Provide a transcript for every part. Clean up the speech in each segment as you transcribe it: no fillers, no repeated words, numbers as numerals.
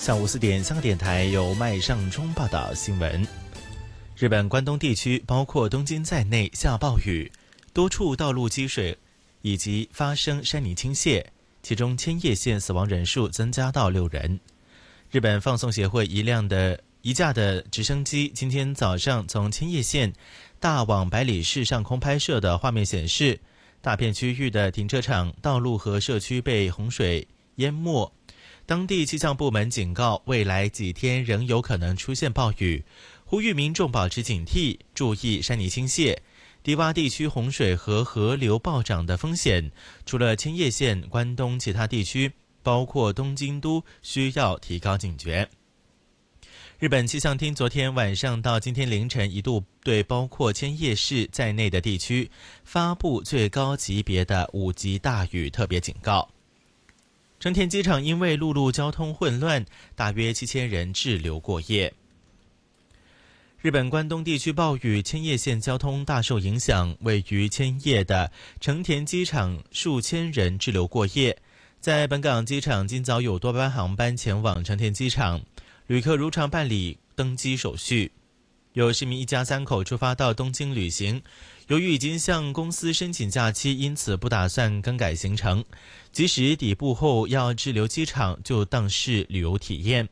下午4点，香港电台由麦尚中报道新闻。日本关东地区包括东京在内下暴雨，多处道路积水以及发生山泥倾泻，其中千叶县死亡人数增加到6人。日本放送协会一架的直升机今天早上从千叶县大往百里市上空拍摄的画面显示，大片区域的停车场、道路和社区被洪水淹没。当地气象部门警告，未来几天仍有可能出现暴雨，呼吁民众保持警惕，注意山泥倾泻、低洼地区洪水和河流暴涨的风险。除了千叶县，关东其他地区，包括东京都，需要提高警觉。日本气象厅昨天晚上到今天凌晨一度对包括千叶市在内的地区发布最高级别的5级大雨特别警告。成田机场因为陆路交通混乱，大约7000人滞留过夜。日本关东地区暴雨，千叶县交通大受影响，位于千叶的成田机场数千人滞留过夜。在本港机场，今早有多班航班前往成田机场，旅客如常办理登机手续。有市民一家3口出发到东京旅行，由于已经向公司申请假期，因此不打算更改行程。即使抵埗后要滞留机场，就当是旅游体验。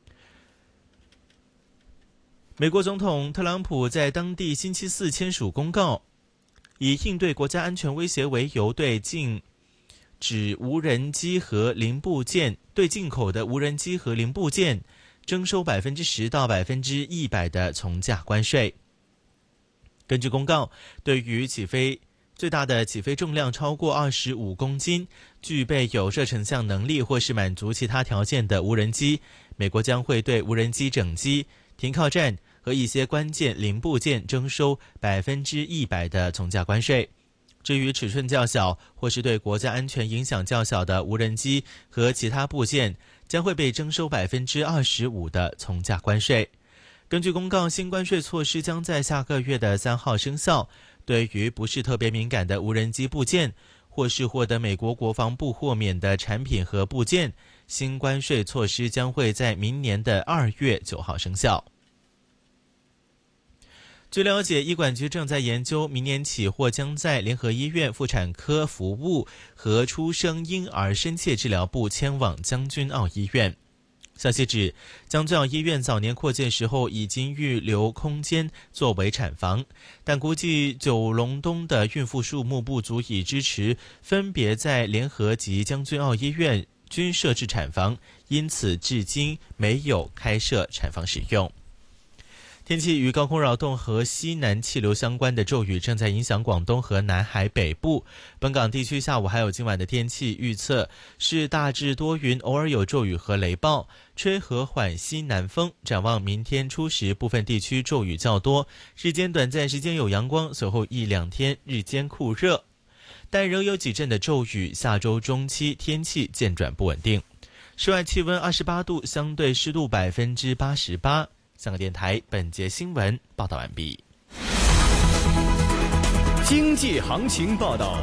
美国总统特朗普在当地星期四签署公告，以应对国家安全威胁为由，对禁止无人机和零部件对进口的无人机和零部件征收10%到100%的从价关税。根据公告，对于最大的起飞重量超过25公斤、具备有射程项能力或是满足其他条件的无人机，美国将会对无人机整机、停靠站和一些关键零部件征收100%的从价关税。至于尺寸较小或是对国家安全影响较小的无人机和其他部件，将会被征收25%的从价关税。根据公告，新关税措施将在下个月的3号生效。对于不是特别敏感的无人机部件，或是获得美国国防部豁免的产品和部件，新关税措施将会在明年的2月9号生效。据了解，医管局正在研究明年起或将在联合医院妇产科服务和出生婴儿深切治疗部迁往将军澳医院。消息指，将军澳医院早年扩建时候已经预留空间作为产房，但估计九龙东的孕妇数目不足以支持分别在联合及将军澳医院均设置产房，因此至今没有开设产房使用。天气，与高空扰动和西南气流相关的骤雨正在影响广东和南海北部。本港地区下午还有今晚的天气预测是大致多云，偶尔有骤雨和雷暴，吹和缓西南风。展望明天初时，部分地区骤雨较多，日间短暂时间有阳光，随后1-2天日间酷热，但仍有几阵的骤雨。下周中期天气渐转不稳定。室外气温28度，相对湿度88%。香港电台本节新闻报道完毕。 经济行情报道。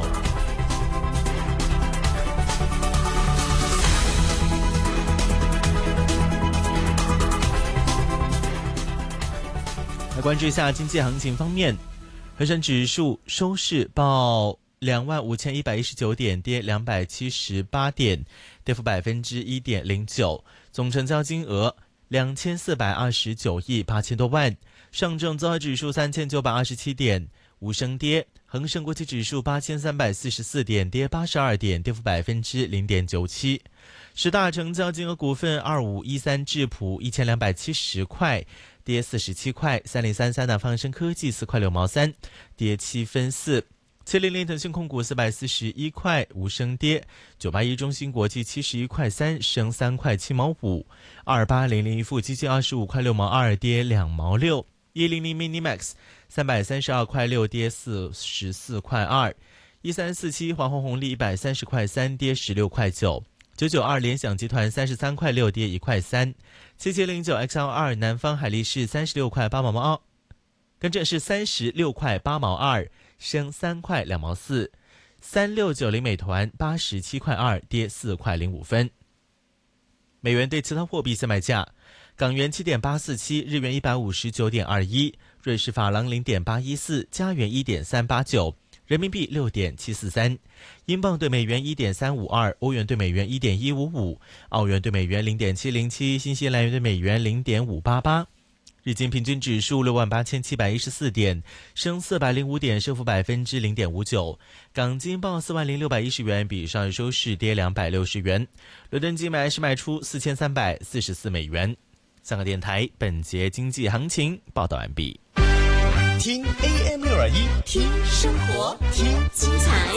来关注一下经济行情方面，恒生指数收市报25119点，跌278点，跌幅1.09%，总成交金额2429亿8000多万。上证综合指数3927点，5升跌。恒生国际指数8344点，跌82点，跌幅0.97%。十大成交金额股份2513智普1270块，跌47块。3033的方生科技4块6毛3，跌7分4。700腾讯控股441块5升跌，981中芯国际71块3升3块7毛5，2800一富基金25块6毛2跌2毛6，100 Minimax 332块6跌44块2，1347华虹红利130块3跌16块9，992联想集团33块6跌1块3，7709 XL2 南方海力士36块8毛2，跟着是36块8毛2升3块2毛4，3690美团87块2跌4块05分。 美元对其他货币现卖价：港元7.847，日元159.21，瑞士法郎0.814，加元1.389，人民币6.743，英镑对美元1.352，欧元对美元1.155，澳元对美元0.707，新西兰元对美元0.588。日经平均指数68714点，升405点，升幅0.59%。港金报40610元，比上日收市跌260元。伦敦金买是卖出4344美元。香港电台本节经济行情报道完毕。 听 AM621， 听生活，听精彩，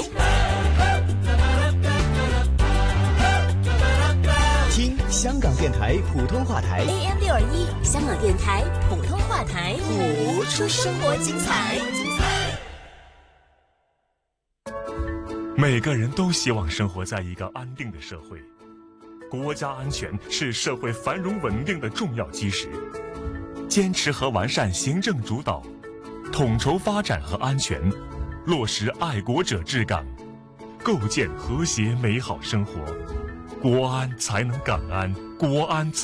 听香港电台普通话台 AM621，香港电台普通话台，谱出生活精彩。 每个人都希望生活在一个安定的社会，国家安全是社会繁荣稳定的重要基石。坚持和完善行政主导，统筹发展和安全，落实爱国者治港，构建和谐美好生活，国安才能港安，国安才